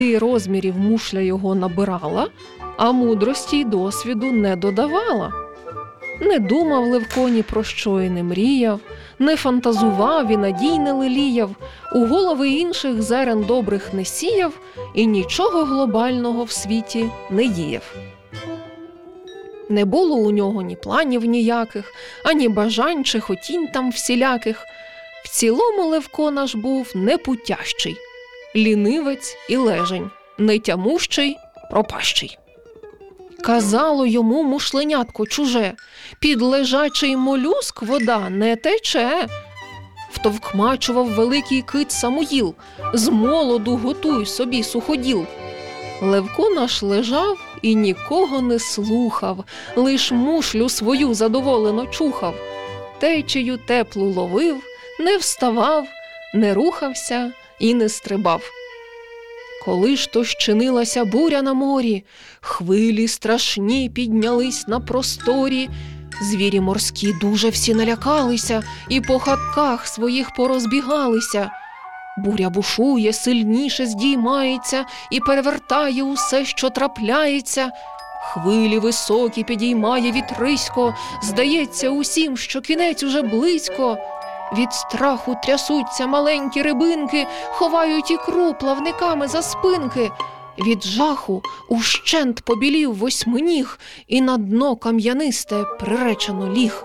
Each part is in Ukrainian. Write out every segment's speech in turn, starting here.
розмірів мушля його набирала, а мудрості й досвіду не додавала. Не думав Левко ні про що і не мріяв, не фантазував і надій не леліяв, у голови інших зерен добрих не сіяв і нічого глобального в світі не діяв. Не було у нього ні планів ніяких, ані бажань чи хотінь там всіляких. В цілому Левко наш був непутящий, лінивець і лежень, нетямущий, пропащий. Казало йому мушленятко чуже: під лежачий молюск вода не тече. Втовкмачував великий кит Самуїл: з молоду готуй собі суходіл. Левко наш лежав і нікого не слухав, лиш мушлю свою задоволено чухав. Течію теплу ловив, не вставав, не рухався і не стрибав. Коли ж то щинилася буря на морі, хвилі страшні піднялись на просторі, звірі морські дуже всі налякалися і по хатках своїх порозбігалися. Буря бушує, сильніше здіймається і перевертає усе, що трапляється. Хвилі високі підіймає вітрисько, здається усім, що кінець уже близько. Від страху трясуться маленькі рибинки, ховають ікру плавниками за спинки. Від жаху ущент побілів восьминіг і на дно кам'янисте приречено ліг.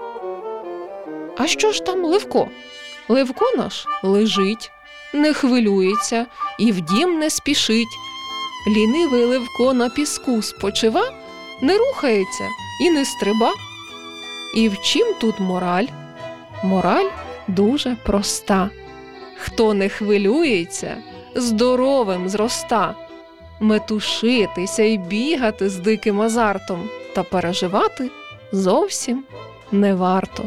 А що ж там Левко? Левко наш лежить, не хвилюється і в дім не спішить. Лінивий Левко на піску спочива, не рухається і не стриба. І в чим тут мораль? Мораль дуже проста. Хто не хвилюється, здоровим зроста. Метушитися і бігати з диким азартом та переживати зовсім не варто.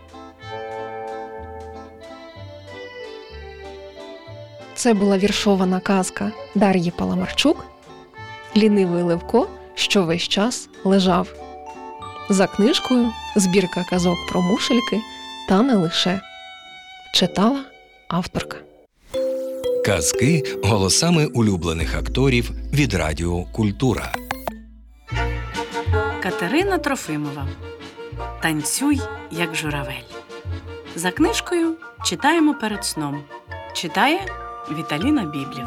Це була віршована казка Дар'ї Паламарчук «Лінивий Левко, що весь час лежав». За книжкою «Збірка казок про мушельки» та не лише. Читала авторка. Казки голосами улюблених акторів від Радіо Культура. Катерина Трофимова. «Танцюй, як журавель». За книжкою читаємо перед сном. Читає Віталіна Біблів.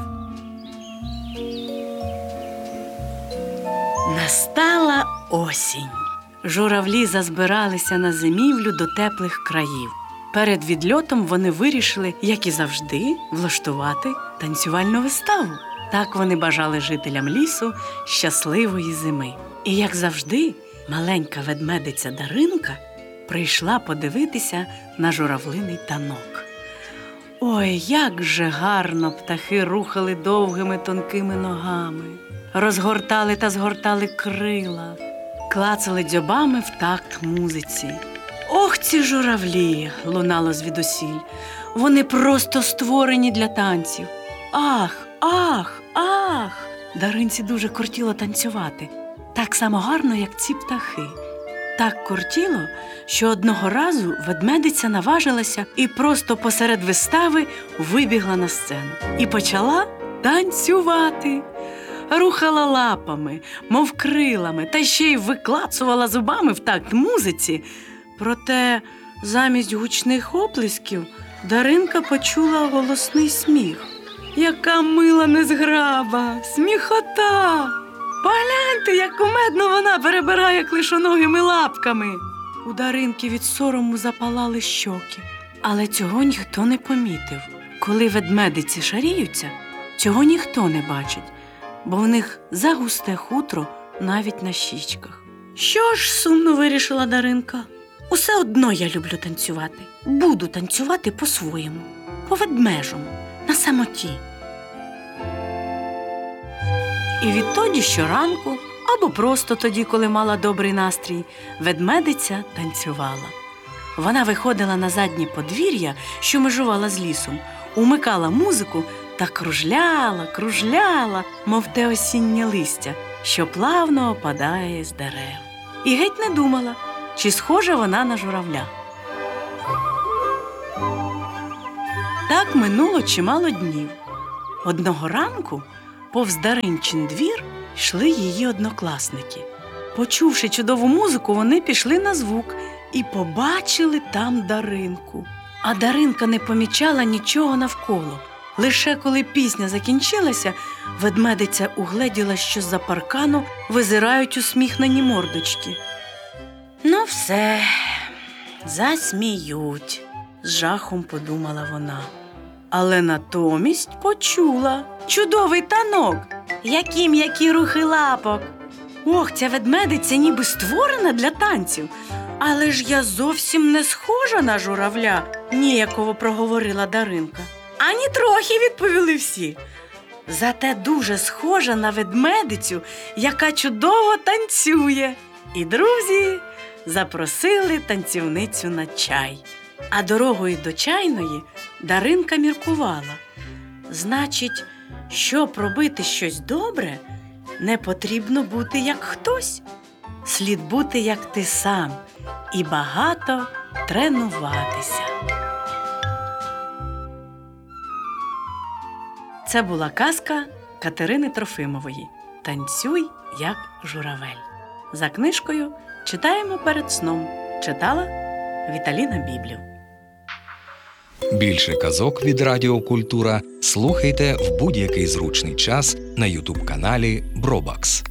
Настала осінь. Журавлі зазбиралися на зимівлю до теплих країв. Перед відльотом вони вирішили, як і завжди, влаштувати танцювальну виставу. Так вони бажали жителям лісу щасливої зими. І, як завжди, маленька ведмедиця Даринка прийшла подивитися на журавлиний танок. Ой, як же гарно птахи рухали довгими тонкими ногами, розгортали та згортали крила, клацали дзьобами в такт музиці. «Ох, ці журавлі!» – лунало звідусіль. «Вони просто створені для танців! Ах, ах, ах!» Даринці дуже кортіло танцювати. Так само гарно, як ці птахи. Так кортіло, що одного разу ведмедиця наважилася і просто посеред вистави вибігла на сцену. І почала танцювати. Рухала лапами, мов крилами, та ще й виклацувала зубами в такт музиці. Проте замість гучних оплесків Даринка почула голосний сміх. Яка мила незграба, сміхота! Погляньте, як кумедно вона перебирає клишоногими лапками. У Даринки від сорому запалали щоки. Але цього ніхто не помітив. Коли ведмедиці шаріються, цього ніхто не бачить, бо в них загусте хутро навіть на щічках. Що ж, сумно вирішила Даринка, усе одно я люблю танцювати. Буду танцювати по-своєму, по-ведмежому, на самоті. І відтоді щоранку, або просто тоді, коли мала добрий настрій, ведмедиця танцювала. Вона виходила на заднє подвір'я, що межувала з лісом, умикала музику та кружляла, мов те осіннє листя, що плавно опадає з дерев. І геть не думала, чи схожа вона на журавля. Так минуло чимало днів. Одного ранку повз Даринчин двір йшли її однокласники. Почувши чудову музику, вони пішли на звук і побачили там Даринку. А Даринка не помічала нічого навколо. Лише коли пісня закінчилася, ведмедиця угледіла, що з-за паркану визирають усміхнені мордочки. «Ну все, засміють», – з жахом подумала вона. Але натомість почула чудовий танок. Які м'які рухи лапок! Ох, ця ведмедиця ніби створена для танців. Але ж я зовсім не схожа на журавля, ніяково проговорила Даринка. Ані трохи, відповіли всі. Зате дуже схожа на ведмедицю, яка чудово танцює. І друзі запросили танцівницю на чай. А дорогою до чайної Даринка міркувала. Значить, щоб робити щось добре, не потрібно бути як хтось. Слід бути як ти сам і багато тренуватися. Це була казка Катерини Трофимової «Танцюй, як журавель». За книжкою «Читаємо перед сном». Читала Віталіна Біблів. Більше казок від Радіо Культура слухайте в будь-який зручний час на ютуб-каналі Бробакс.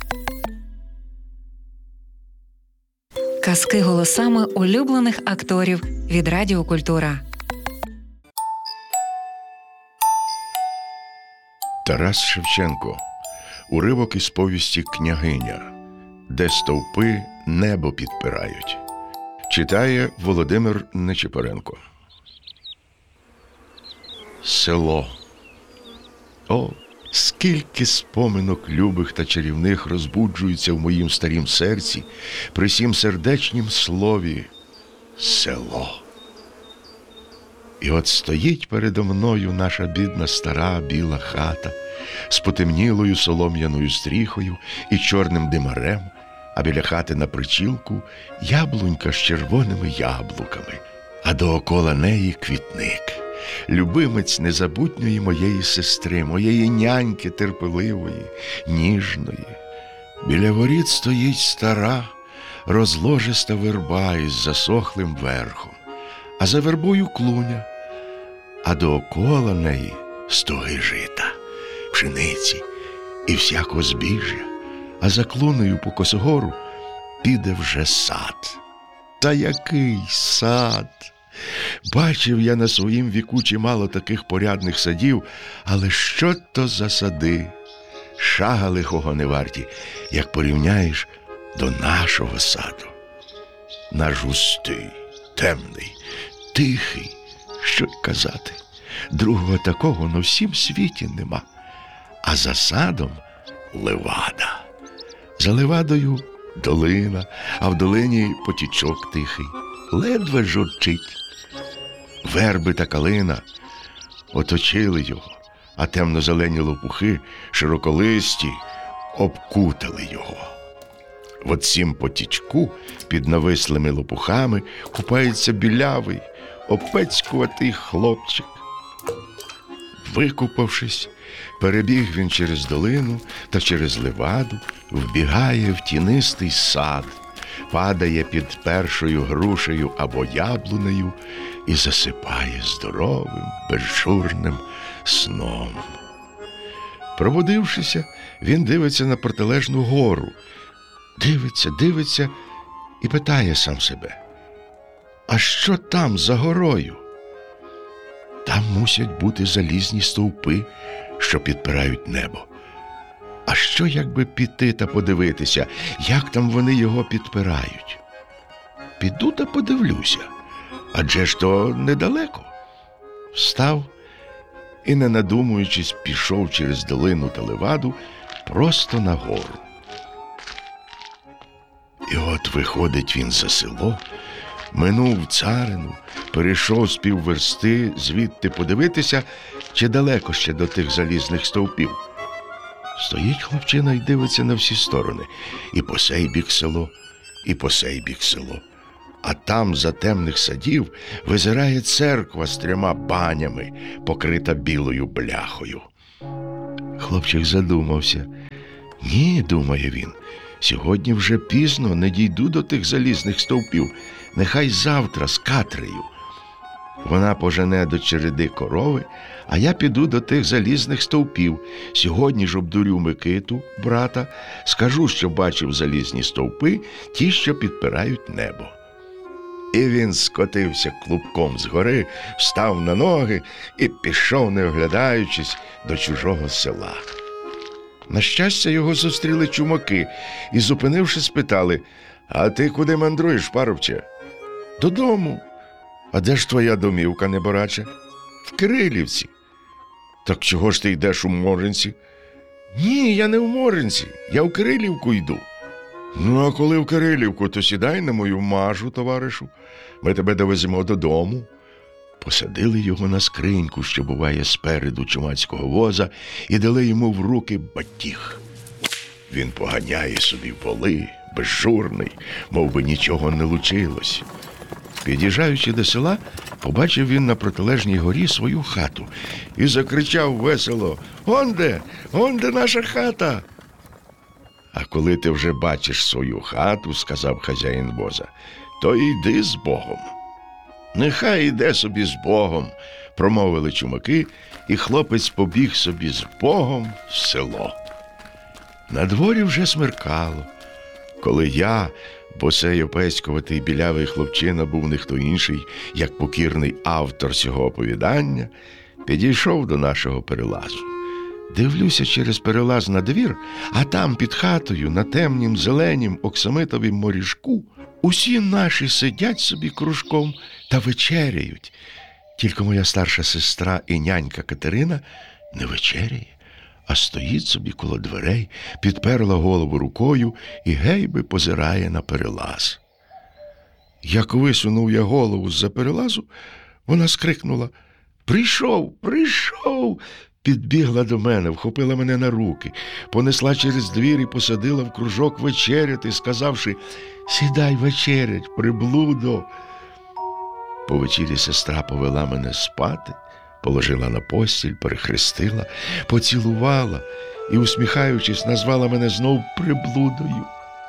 Казки голосами улюблених акторів від Радіо Культура. Тарас Шевченко. Уривок із повісті «Княгиня», де стовпи небо підпирають. Читає Володимир Нечипоренко. Село. О, скільки споминок любих та чарівних розбуджується в моїм старім серці при сім сердечнім слові «село». І от стоїть передо мною наша бідна стара біла хата з потемнілою солом'яною стріхою і чорним димарем, а біля хати на причілку яблунька з червоними яблуками, а доокола неї квітник, любимець незабутньої моєї сестри, моєї няньки терпеливої, ніжної. Біля воріт стоїть стара, розложиста верба із засохлим верхом, а за вербою клуня, а доокола неї стоги жита, пшениці і всякого збіжжя, а за клунею по косогору піде вже сад. Та який сад! Бачив я на своїм віку чимало таких порядних садів, але що то за сади? Шага лихого не варті, як порівняєш до нашого саду. Наш густий, темний, тихий, що й казати. Другого такого на всім світі нема. А за садом левада. За левадою долина, а в долині потічок тихий, ледве журчить. Верби та калина оточили його, а темно-зелені лопухи, широколисті, обкутали його. В оцім потічку під навислими лопухами купається білявий, опецькуватий хлопчик. Викупавшись, перебіг він через долину та через леваду, вбігає в тінистий сад, падає під першою грушею або яблунею і засипає здоровим, безжурним сном. Пробудившися, він дивиться на протилежну гору, дивиться і питає сам себе: а що там за горою? Там мусять бути залізні стовпи, що підпирають небо. А що, якби піти та подивитися, як там вони його підпирають? Піду та подивлюся, адже ж то недалеко. Встав і, не надумуючись, пішов через долину та леваду просто на гору. І от виходить він за село, минув царину, перейшов з півверсти звідти подивитися, чи далеко ще до тих залізних стовпів. Стоїть хлопчина і дивиться на всі сторони, і по сей бік село, і по сей бік село. А там, за темних садів, визирає церква з 3 банями, покрита білою бляхою. Хлопчик задумався. Ні, думає він, сьогодні вже пізно, не дійду до тих залізних стовпів. Нехай завтра з Катрею. Вона пожене до череди корови, а я піду до тих залізних стовпів. Сьогодні ж обдурю Микиту, брата, скажу, що бачив залізні стовпи, ті, що підпирають небо. І він скотився клубком з гори, встав на ноги і пішов, не оглядаючись, до чужого села. На щастя, його зустріли чумаки і, зупинившись, спитали: «А ти куди мандруєш, парубче?» «Додому». «А де ж твоя домівка, небораче?» «В Кирилівці». «Так чого ж ти йдеш у Моринці?» «Ні, я не в Моринці, я в Кирилівку йду». «Ну, а коли в Кирилівку, то сідай на мою мажу, товаришу. Ми тебе довеземо додому». Посадили його на скриньку, що буває спереду чумацького воза, і дали йому в руки батіг. Він поганяє собі воли, безжурний, мов би нічого не лучилось. Під'їжджаючи до села, побачив він на протилежній горі свою хату і закричав весело: «Он де наша хата!» «А коли ти вже бачиш свою хату, — сказав хазяїн воза, — то йди з Богом». «Нехай іде собі з Богом», — промовили чумаки, і хлопець побіг собі з Богом в село. На дворі вже смеркало. Коли я, босий опецькуватий білявий хлопчина, був не хто інший, як покірний автор цього оповідання, підійшов до нашого перелазу. Дивлюся через перелаз на двір, а там під хатою, на темнім зеленім оксамитовім моріжку, усі наші сидять собі кружком та вечеряють. Тільки моя старша сестра і нянька Катерина не вечеряє, а стоїть собі коло дверей, підперла голову рукою і гейби позирає на перелаз. Як висунув я голову з-за перелазу, вона скрикнула: «Прийшов! Прийшов!» Підбігла до мене, вхопила мене на руки, понесла через двір і посадила в кружок вечеряти, сказавши: «Сідай вечерять, приблудо!» По вечері сестра повела мене спати, положила на постіль, перехрестила, поцілувала і, усміхаючись, назвала мене знов приблудою.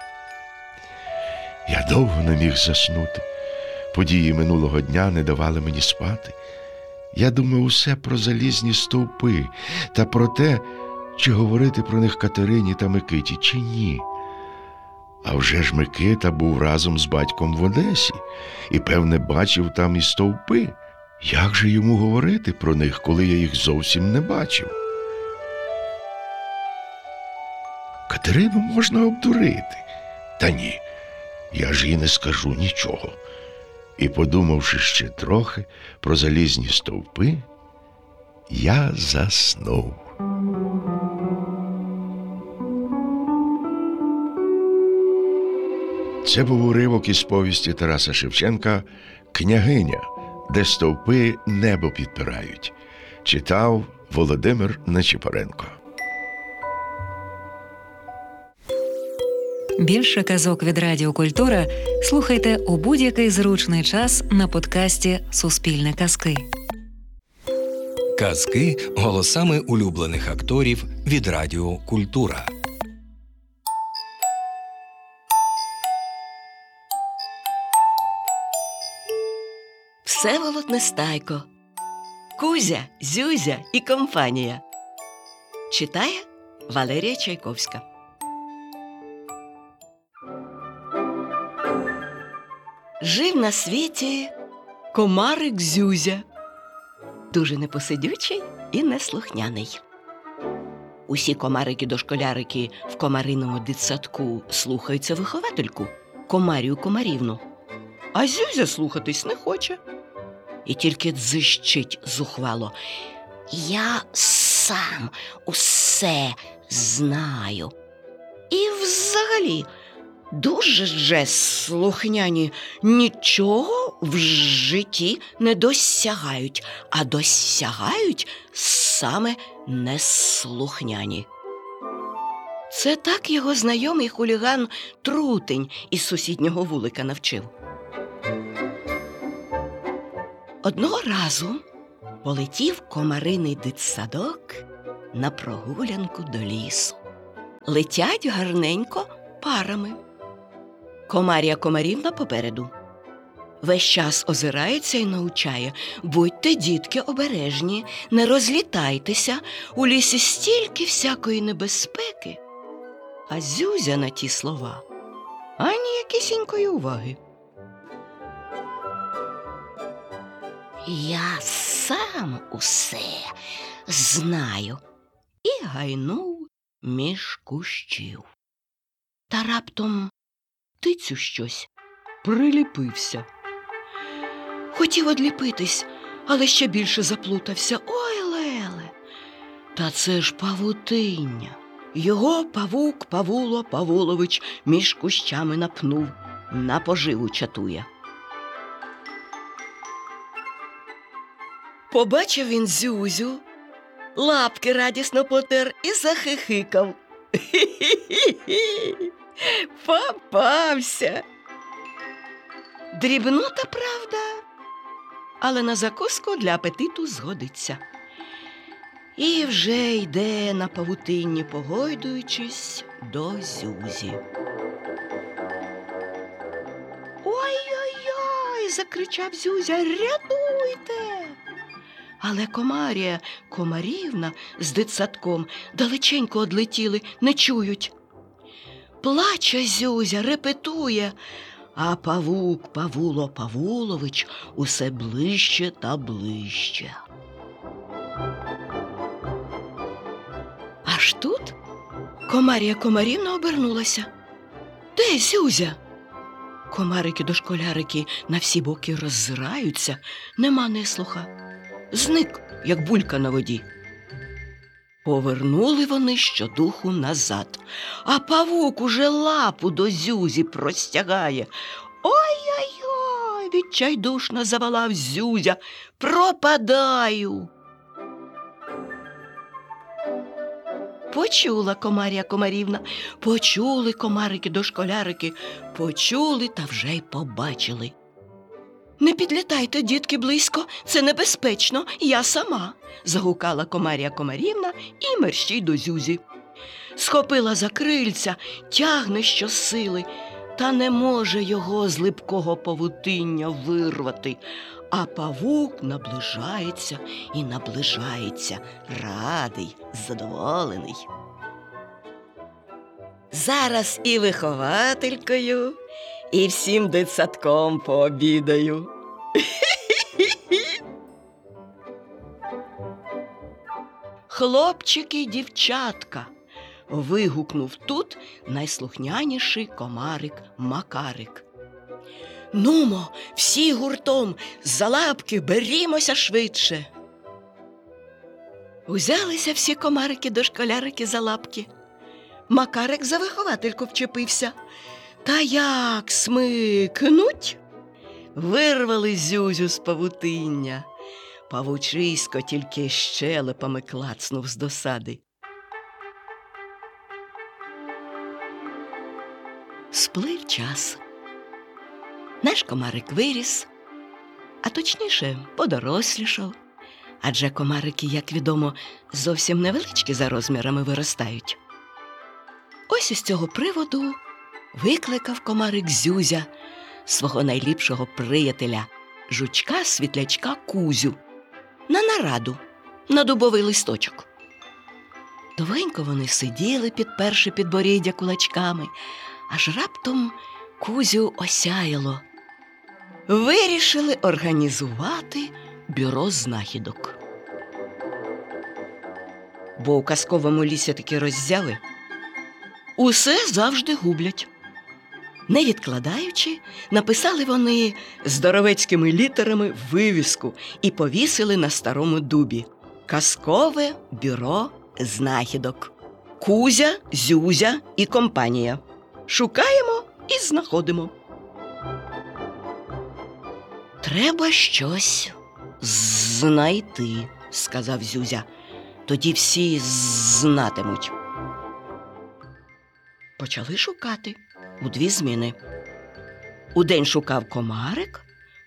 Я довго не міг заснути. Події минулого дня не давали мені спати. Я думав усе про залізні стовпи та про те, чи говорити про них Катерині та Микиті, чи ні. А вже ж Микита був разом з батьком в Одесі і, певне, бачив там і стовпи. Як же йому говорити про них, коли я їх зовсім не бачив? Катерину можна обдурити. Та ні, я ж їй не скажу нічого. І, подумавши ще трохи про залізні стовпи, я заснув. Це був уривок із повісті Тараса Шевченка «Княгиня, де стовпи небо підпирають». Читав Володимир Нечипоренко. Більше казок від Радіо Культура слухайте у будь-який зручний час на подкасті «Суспільне казки». Казки голосами улюблених акторів від Радіо Культура. Всеволод Нестайко. Кузя, Зюзя і компанія. Читає Валерія Чайковська. Жив на світі комарик Зюзя. Дуже непосидючий і неслухняний. Усі комарики-дошколярики в комариному дитсадку слухаються виховательку, Комарію Комарівну. А Зюзя слухатись не хоче. І тільки дзищить зухвало: «Я сам усе знаю». І взагалі дуже же слухняні нічого в житті не досягають, а досягають саме неслухняні. Це так його знайомий хуліган Трутень із сусіднього вулика навчив. Одного разу полетів комариний дитсадок на прогулянку до лісу. Летять гарненько парами. Комарія Комарівна попереду. Весь час озирається і научає: будьте, дітки, обережні, не розлітайтеся, у лісі стільки всякої небезпеки. А Зюзя на ті слова ані якісінької уваги. Я сам усе знаю. І гайнув між кущів. Та раптом тицю щось приліпився. Хотів одліпитись, але ще більше заплутався. Ой, леле! Та це ж павутиння. Його павук Павуло Павулович між кущами напнув, на поживу чатує. Побачив він Зюзю, лапки радісно потер і захихикав. Хі-хі-хі! Попався! Дрібнота, правда, але на закуску для апетиту згодиться. І вже йде на павутинні, погойдуючись, до Зюзі. «Ой-ой-ой!» – закричав Зюзя. «Рятуйте!» Але Комарія Комарівна з дитсадком далеченько одлетіли, не чують. Плаче Зюзя, репетує, а павук Павуло Павулович усе ближче та ближче. Аж тут Комарія Комарівна обернулася. «Де Зюзя?» Комарики-дошколярики на всі боки роззираються, нема неслуха. Зник, як булька на воді. Повернули вони щодуху назад, а павук уже лапу до Зюзі простягає. «Ой-ой-ой!» – відчайдушно заволав Зюзя. «Пропадаю!» Почула Комарія Комарівна, почули комарики-дошколярики, почули та вже й побачили. «Не підлітайте, дітки, близько, це небезпечно, я сама!» – загукала Комарія Комарівна і мерщій до Зюзі. Схопила за крильця, тягне щосили, та не може його з липкого павутиння вирвати. А павук наближається і наближається, радий, задоволений. Зараз і вихователькою, і всім дитсадком пообідаю. «Хлопчики й дівчатка!» – вигукнув тут найслухняніший комарик Макарик. «Нумо, всі гуртом, за лапки берімося швидше!» Узялися всі комарики-дошколярики за лапки. Макарик за виховательку вчепився. Та як смикнуть! Вирвали Зюзю з павутиння. Павучисько тільки щелепами клацнув з досади. Сплив час. Наш комарик виріс, а точніше подорослішав. Адже комарики, як відомо, зовсім невеличкі за розмірами виростають. Ось із цього приводу викликав комарик Зюзя свого найліпшого приятеля, жучка-світлячка Кузю, на нараду, на дубовий листочок. Довгенько вони сиділи, підперши підборіддя кулачками, аж раптом Кузю осяяло. Вирішили організувати бюро знахідок. Бо у казковому лісі такі роззяви усе завжди гублять. Не відкладаючи, написали вони здоровецькими літерами вивіску і повісили на старому дубі: «Казкове бюро знахідок. Кузя, Зюзя і компанія. Шукаємо і знаходимо». «Треба щось знайти», – сказав Зюзя. «Тоді всі знатимуть». Почали шукати у дві зміни. Удень шукав комарик,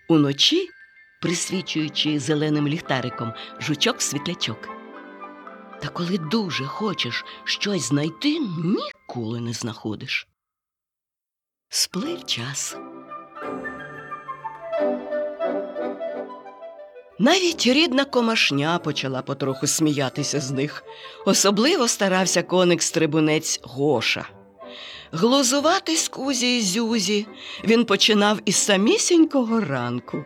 уночі, присвічуючи зеленим ліхтариком, жучок-світлячок. Та коли дуже хочеш щось знайти, ніколи не знаходиш. Сплив час. Навіть рідна комашня почала потроху сміятися з них. Особливо старався коник-стрибунець Гоша. Глузувати з Кузі і Зюзі він починав із самісінького ранку.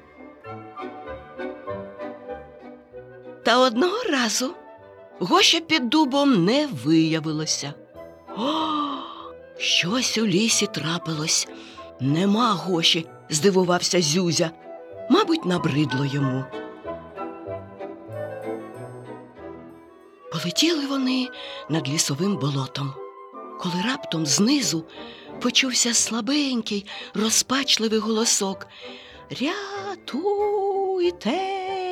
Та одного разу Гоші під дубом не виявилося. Щось у лісі трапилось. Нема Гоші, здивувався Зюзя. Мабуть, набридло йому. Полетіли вони над лісовим болотом, коли раптом знизу почувся слабенький, розпачливий голосок. «Рятуйте!»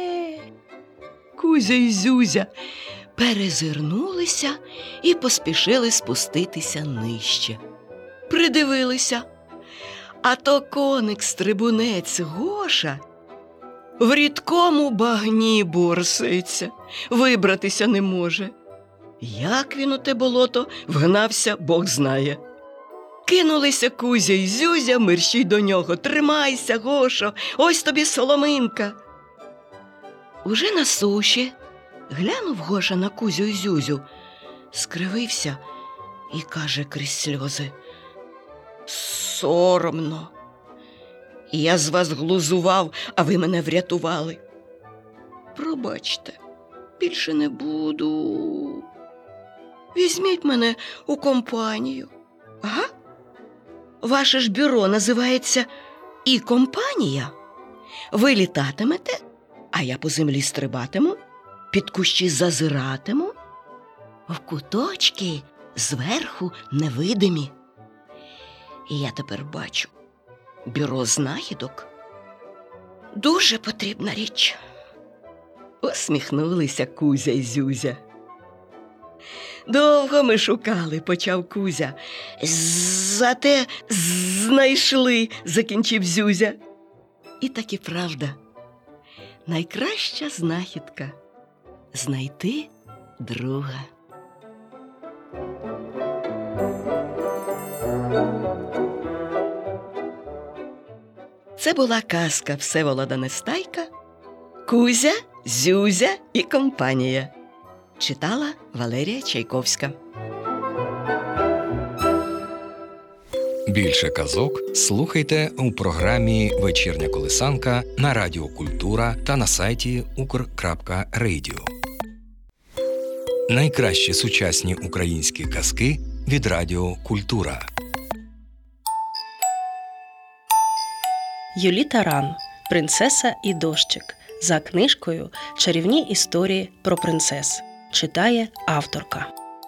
Кузя і Зюзя перезирнулися і поспішили спуститися нижче. Придивилися, а то коник-стрибунець Гоша в рідкому багні борсається, вибратися не може. Як він у те болото вгнався, Бог знає. Кинулися Кузя і Зюзя мерщій до нього. «Тримайся, Гошо, ось тобі соломинка!» Уже на суші глянув Гоша на Кузю і Зюзю, скривився і каже крізь сльози: «Соромно! Я з вас глузував, а ви мене врятували. Пробачте, більше не буду. Візьміть мене у компанію». «Ага? Ваше ж бюро називається «І компанія»? Ви літатимете, а я по землі стрибатиму, під кущі зазиратиму, в куточки зверху невидимі. І я тепер бачу, бюро знахідок – дуже потрібна річ». Усміхнулися Кузя і Зюзя. «Довго ми шукали», – почав Кузя. «Зате знайшли», – закінчив Зюзя. І так і правда. Найкраща знахідка – знайти друга. Це була казка Всеволода Нестайка «Кузя, Зюзя і компанія». Читала Валерія Чайковська. Більше казок слухайте у програмі «Вечірня колисанка» на Радіо Культура та на сайті ukr.radio. Найкращі сучасні українські казки від Радіо Культура. Юлі Таран «Принцеса і дощик» за книжкою «Чарівні історії про принцес». Читає авторка.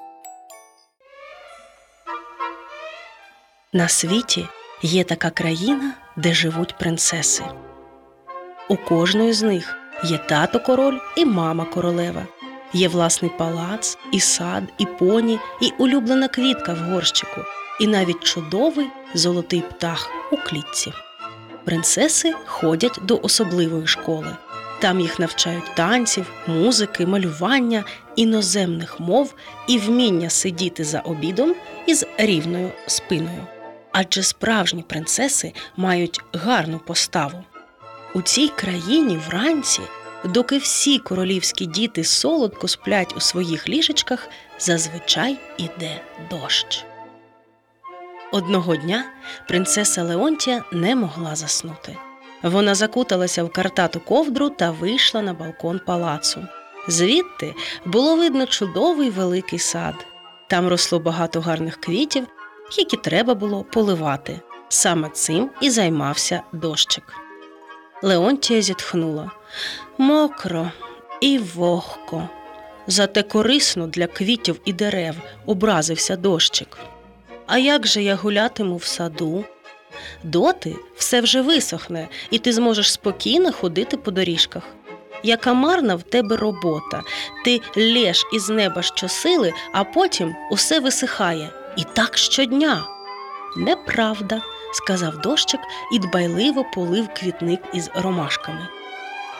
На світі є така країна, де живуть принцеси. У кожної з них є тато-король і мама-королева. Є власний палац, і сад, і поні, і улюблена квітка в горщику, і навіть чудовий золотий птах у клітці. Принцеси ходять до особливої школи. Там їх навчають танців, музики, малювання, іноземних мов і вміння сидіти за обідом із рівною спиною. Адже справжні принцеси мають гарну поставу. У цій країні вранці, доки всі королівські діти солодко сплять у своїх ліжечках, зазвичай іде дощ. Одного дня принцеса Леонтія не могла заснути. Вона закуталася в картату ковдру та вийшла на балкон палацу. Звідти було видно чудовий великий сад. Там росло багато гарних квітів, які треба було поливати. Саме цим і займався дощик. Леонтія зітхнула. Мокро і вогко. Зате корисно для квітів і дерев, образився дощик. А як же я гулятиму в саду? Доти все вже висохне, і ти зможеш спокійно ходити по доріжках. Яка марна в тебе робота. Ти лєш із неба щосили, а потім усе висихає. І так щодня. Неправда, сказав дощик і дбайливо полив квітник із ромашками.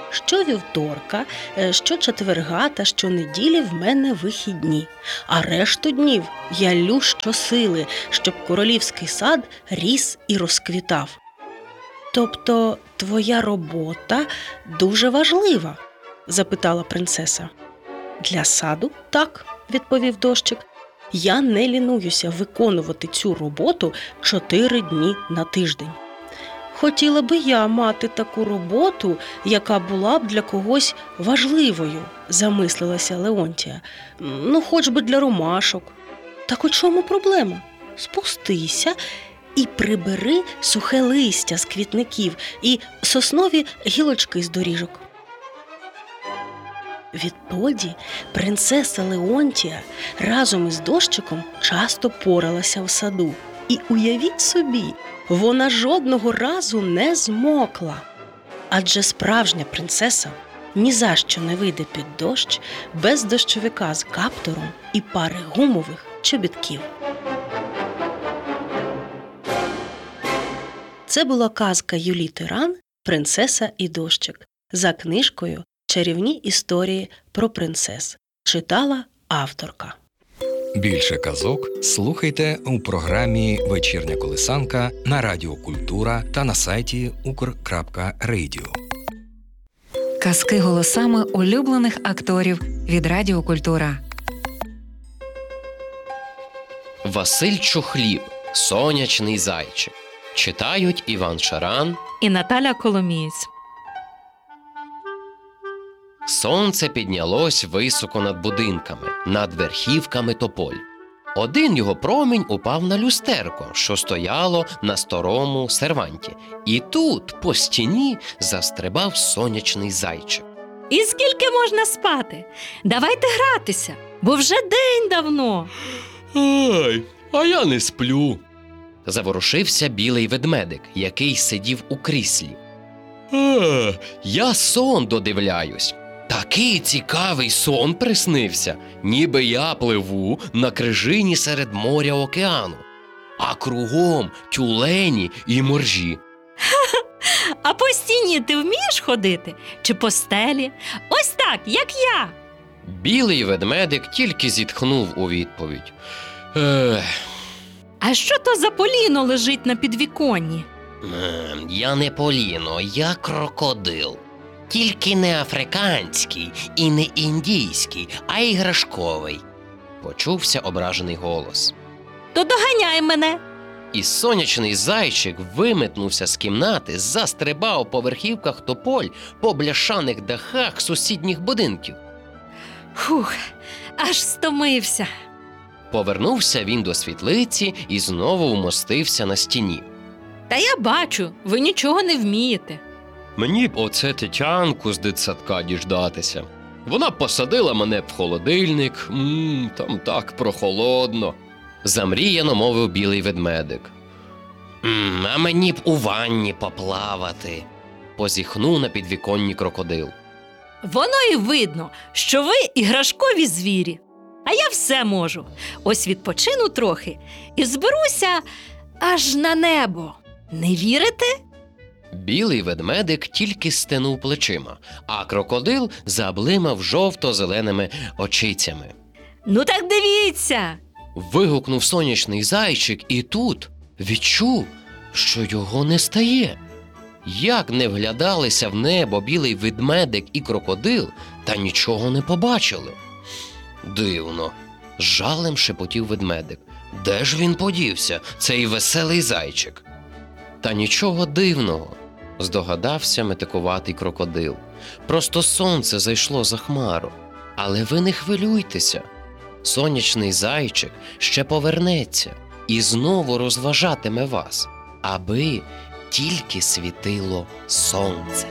Щовівторка, щочетверга та щонеділі в мене вихідні, а решту днів я лю щосили, щоб королівський сад ріс і розквітав. Тобто твоя робота дуже важлива? Запитала принцеса. Для саду – так, відповів дощик. Я не лінуюся виконувати цю роботу 4 дні на тиждень. Хотіла би я мати таку роботу, яка була б для когось важливою, замислилася Леонтія. Хоч би для ромашок. Так у чому проблема? Спустися і прибери сухе листя з квітників і соснові гілочки з доріжок. Відтоді принцеса Леонтія разом із дощиком часто поралася в саду. І уявіть собі, вона жодного разу не змокла. Адже справжня принцеса ні за що не вийде під дощ без дощовика з каптуром і пари гумових чобітків. Це була казка Юлії Тиран «Принцеса і дощик» за книжкою «Чарівні історії про принцес». Читала авторка. Більше казок слухайте у програмі «Вечірня колисанка» на Радіо Культура та на сайті ukr.radio. Казки голосами улюблених акторів від Радіо Культура. Василь Чухліб. Сонячний зайчик. Читають Іван Шаран і Наталя Коломієць. Сонце піднялось високо над будинками, над верхівками тополь. Один його промінь упав на люстерко, що стояло на старому серванті. І тут по стіні застрибав сонячний зайчик. І скільки можна спати? Давайте гратися, бо вже день давно. Ай, а я не сплю. Заворушився білий ведмедик, який сидів у кріслі. Я сон додивляюсь. Такий цікавий сон приснився, ніби я пливу на крижині серед моря океану, а кругом тюлені і моржі. А по стіні ти вмієш ходити? Чи по стелі? Ось так, як я. Білий ведмедик тільки зітхнув у відповідь. А що то за поліно лежить на підвіконні? Я не поліно, я крокодил. Тільки не африканський і не індійський, а іграшковий. Почувся ображений голос. То доганяй мене. І сонячний зайчик виметнувся з кімнати, застрибав по верхівках тополь, по бляшаних дахах сусідніх будинків. Фух, аж стомився. Повернувся він до світлиці і знову вмостився на стіні. Та я бачу, ви нічого не вмієте. Мені б оце Тетянку з дитсадка діждатися. Вона посадила мене в холодильник, там так прохолодно. Замріяно мовив білий ведмедик. А мені б у ванні поплавати, позіхнув на підвіконні крокодил. Воно і видно, що ви іграшкові звірі. А я все можу. Ось відпочину трохи і зберуся аж на небо. Не вірите? Білий ведмедик тільки стенув плечима, а крокодил заблимав жовто-зеленими очицями. Ну так дивіться! Вигукнув сонячний зайчик і тут відчув, що його не стає. Як не вглядалися в небо білий ведмедик і крокодил, та нічого не побачили. Дивно, з жалем шепотів ведмедик. Де ж він подівся, цей веселий зайчик? Та нічого дивного, здогадався метикуватий крокодил. Просто сонце зайшло за хмару. Але ви не хвилюйтеся. Сонячний зайчик ще повернеться і знову розважатиме вас, аби тільки світило сонце.